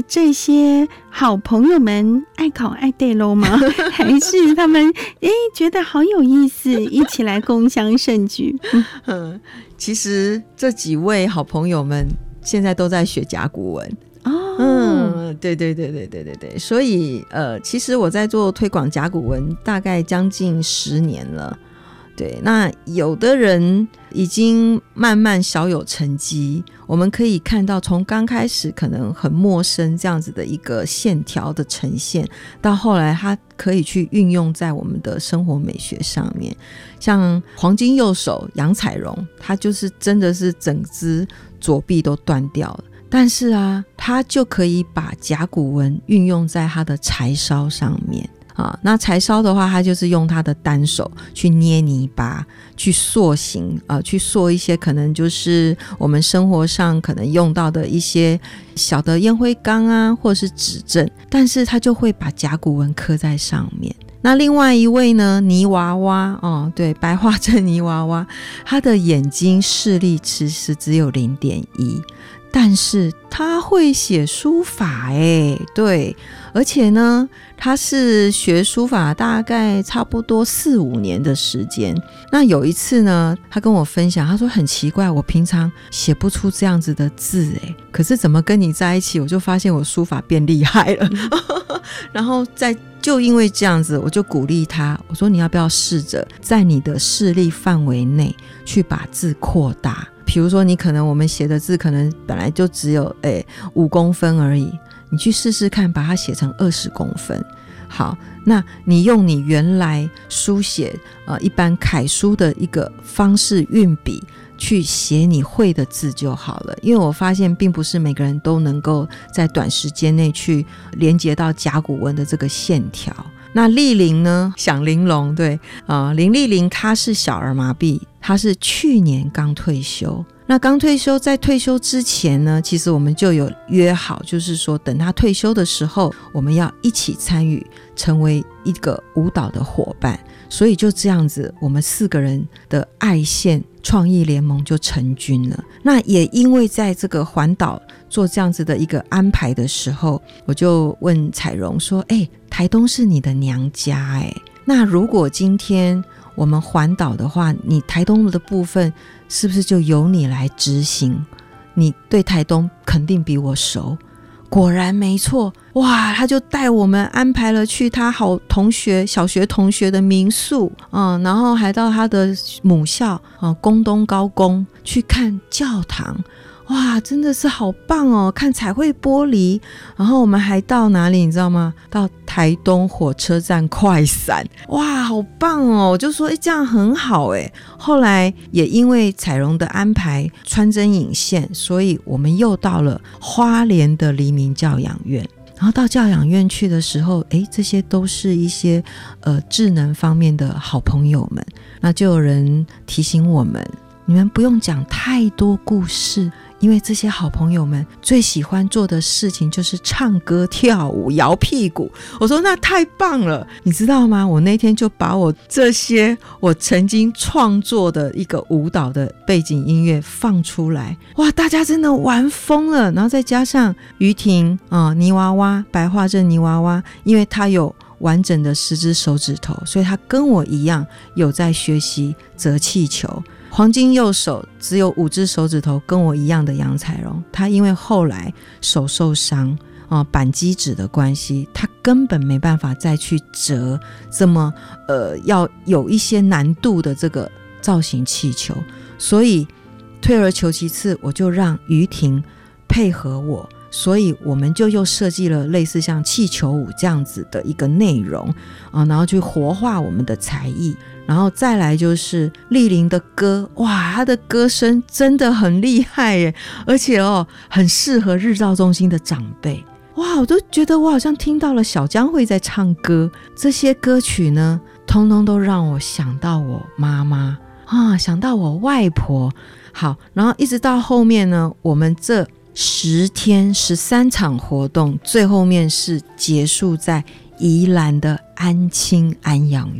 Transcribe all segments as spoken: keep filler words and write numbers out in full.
这些好朋友们爱考爱对喽吗？还是他们哎觉得好有意思，一起来共襄盛举？ 嗯，其实这几位好朋友们现在都在学甲骨文。 哦， 嗯，对对对对对对对，所以呃，其实我在做推广甲骨文大概将近十年了。对，那有的人已经慢慢小有成绩，我们可以看到从刚开始可能很陌生这样子的一个线条的呈现，到后来它可以去运用在我们的生活美学上面。像黄金右手杨彩荣，他就是真的是整只左臂都断掉了，但是啊，他就可以把甲骨文运用在他的柴烧上面啊。那柴烧的话，他就是用他的单手去捏泥巴，去塑形啊，去塑一些可能就是我们生活上可能用到的一些小的烟灰缸啊，或者是指针，但是他就会把甲骨文刻在上面。那另外一位呢，泥娃娃哦，对，白化症泥娃娃，他的眼睛视力其实只有 零点一，但是他会写书法耶，对，而且呢他是学书法大概差不多四五年的时间。那有一次呢，他跟我分享，他说很奇怪，我平常写不出这样子的字耶，可是怎么跟你在一起我就发现我书法变厉害了然后在就因为这样子，我就鼓励他，我说你要不要试着在你的视力范围内去把字扩大，比如说你可能我们写的字可能本来就只有诶五公分而已，你去试试看把它写成二十公分。好，那你用你原来书写呃一般楷书的一个方式运笔去写你会的字就好了。因为我发现并不是每个人都能够在短时间内去连接到甲骨文的这个线条。那丽玲呢，响玲珑，对啊、呃，林丽玲她是小儿麻痹，她是去年刚退休。那刚退休，在退休之前呢，其实我们就有约好，就是说等他退休的时候，我们要一起参与，成为一个舞蹈的伙伴。所以就这样子，我们四个人的爱线创意联盟就成军了。那也因为在这个环岛做这样子的一个安排的时候，我就问彩荣说，哎，台东是你的娘家哎，那如果今天我们环岛的话，你台东的部分是不是就由你来执行？你对台东肯定比我熟。果然没错，哇，他就带我们安排了去他好同学小学同学的民宿、嗯、然后还到他的母校、嗯、宫东高工去看教堂。哇，真的是好棒哦，看彩绘玻璃。然后我们还到哪里你知道吗？到台东火车站快闪。哇，好棒哦，我就说诶这样很好诶。后来也因为彩荣的安排穿针引线，所以我们又到了花莲的黎明教养院。然后到教养院去的时候，诶这些都是一些呃智能方面的好朋友们。那就有人提醒我们，你们不用讲太多故事，因为这些好朋友们最喜欢做的事情就是唱歌跳舞摇屁股。我说那太棒了，你知道吗？我那天就把我这些我曾经创作的一个舞蹈的背景音乐放出来，哇，大家真的玩疯了。然后再加上于婷啊、呃，泥娃娃白化症泥娃娃，因为她有完整的十只手指头，所以她跟我一样有在学习折气球。黄金右手只有五只手指头，跟我一样的杨彩荣，他因为后来手受伤、呃、扳机指的关系，他根本没办法再去折这么呃要有一些难度的这个造型气球，所以退而求其次，我就让于婷配合我，所以我们就又设计了类似像气球舞这样子的一个内容、呃、然后去活化我们的才艺。然后再来就是丽玲的歌，哇，她的歌声真的很厉害耶，而且哦，很适合日照中心的长辈。哇，我都觉得我好像听到了小江蕙在唱歌。这些歌曲呢，通通都让我想到我妈妈啊，想到我外婆。好，然后一直到后面呢，我们这十天十三场活动，最后面是结束在宜兰的安亲安养院。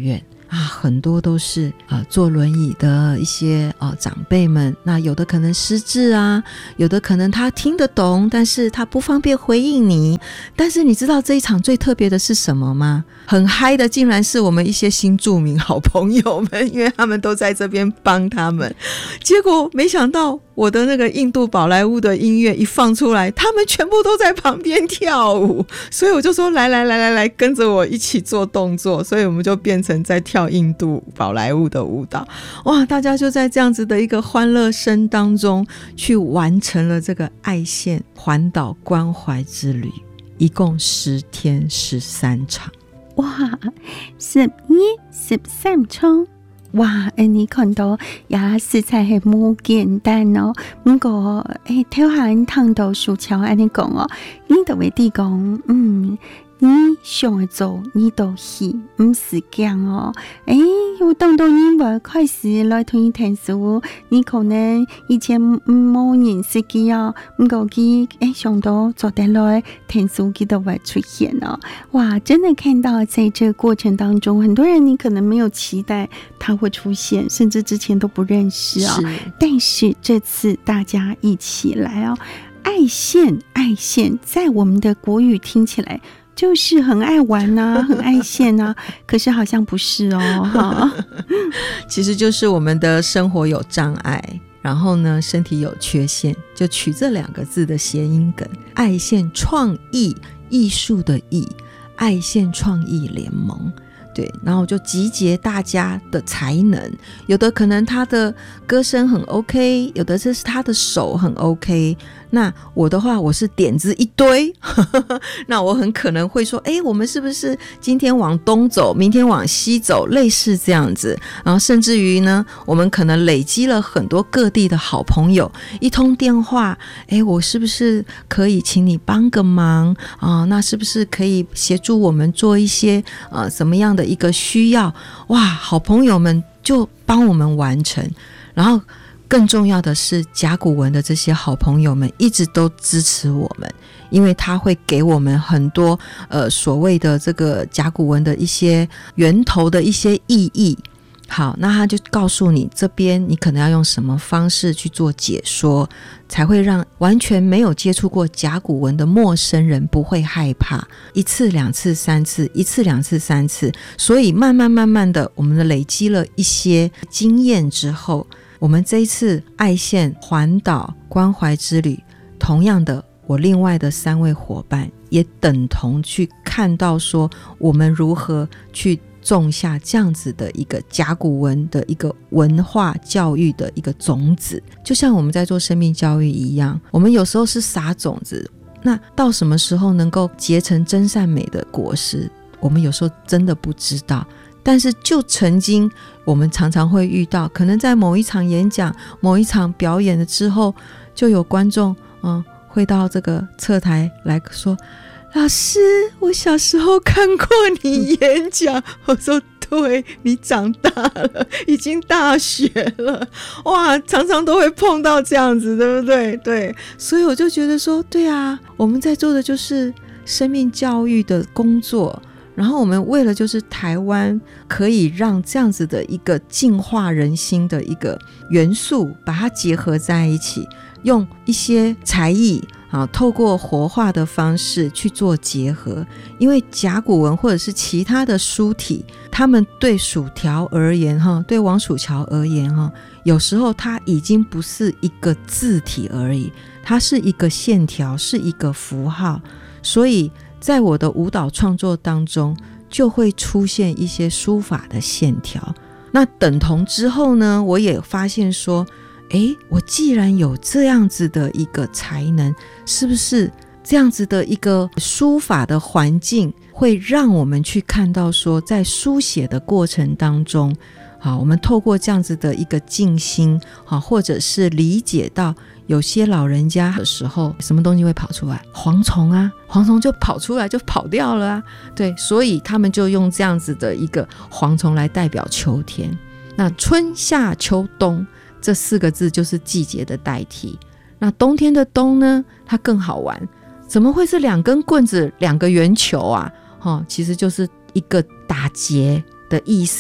啊，很多都是呃坐轮椅的一些呃长辈们，那有的可能失智啊，有的可能他听得懂，但是他不方便回应你。但是你知道这一场最特别的是什么吗？很嗨的竟然是我们一些新住民好朋友们，因为他们都在这边帮他们。结果没想到我的那个印度宝莱坞的音乐一放出来，他们全部都在旁边跳舞，所以我就说来来来来来跟着我一起做动作，所以我们就变成在跳印度宝莱坞的舞蹈。哇，大家就在这样子的一个欢乐声当中去完成了这个爱线环岛关怀之旅，一共十天十三场。 哇，十二十三場，哇！誒，你看到也實在係冇簡單哦。不過誒，睇下你聽到樹橋安尼講哦，你就會啲講，嗯，你想做你都去，唔是講哦。誒，有當到你話開始來同你聽書，你可能以前冇認識佢哦，唔過佢誒想到做得來聽書，佢都會出現哦。哇，真的看到在這個過程當中，很多人你可能沒有期待他會出現，甚至之前都不認識哦。但是這次大家一起來哦，愛線愛線，在我們的國語聽起來就是很愛玩啊，很愛線啊，可是好像不是哦。 其實就是我們的生活有障礙，然後呢身體有缺陷，就取這兩個字的諧音梗，愛線創意，藝術的藝，愛線創意聯盟。对，然後就集結大家的才能，有的可能他的歌聲很 OK， 有的是他的手很 OK， 那我的話我是點子一堆那我很可能會說，誒，我們是不是今天往東走，明天往西走，類似這樣子。然後甚至於呢，我們可能累積了很多各地的好朋友，一通電話，誒，我是不是可以請你幫個忙啊、呃？那是不是可以協助我們做一些呃什麼樣的一個需要？哇，好朋友們就幫我們完成。然後更重要的是，甲骨文的這些好朋友們一直都支持我們，因為他會給我們很多呃所謂的這個甲骨文的一些源頭的一些意義。好，那他就告訴你這邊你可能要用什麼方式去做解說，才會讓完全沒有接觸過甲骨文的陌生人不會害怕。一次兩次三次，一次兩次三次，所以慢慢慢慢的我們的累積了一些經驗之後，我們這一次愛線環島關懷之旅，同樣的我另外的三位夥伴也等同去看到說我們如何去種下這樣子的一個甲骨文的一個文化教育的一個種子，就像我們在做生命教育一樣，我們有時候是撒種子，那到什麼時候能夠結成真善美的果實，我們有時候真的不知道。但是就曾經我們常常會遇到，可能在某一場演講某一場表演了之後，就有觀眾嗯會到這個側台來說，老師，我小時候看過你演講。我說對，你長大了，已經大學了。哇，常常都會碰到這樣子，對不對？對，所以我就覺得說，對啊，我們在做的就是生命教育的工作，然後我們為了就是台灣可以讓這樣子的一個淨化人心的一個元素把它結合在一起，用一些才藝啊，透過活化的方式去做結合。因為甲骨文或者是其他的書體，他們對薯條而言哈，對王薯橋而言哈，有時候它已經不是一個字體而已，它是一個線條，是一個符號。所以在我的舞蹈創作當中，就會出現一些書法的線條。那等同之後呢，我也發現說，誒，我既然有這樣子的一個才能，是不是這樣子的一個書法的環境會讓我們去看到說，在書寫的過程當中，好，我們透過這樣子的一個靜心，好，或者是理解到有些老人家的時候，什麼東西會跑出來？蝗蟲啊，蝗蟲就跑出來就跑掉了啊。對，所以他們就用這樣子的一個蝗蟲來代表秋天。那春夏秋冬這四個字就是季節的代替。那冬天的冬呢，它更好玩，怎麼會是兩根棍子兩個圓球啊？哦，其實就是一個打結的意思。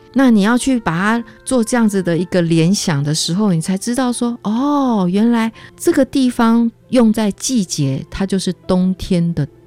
那你要去把它做这样子的一个联想的时候，你才知道说，哦，原来这个地方用在季节，它就是冬天的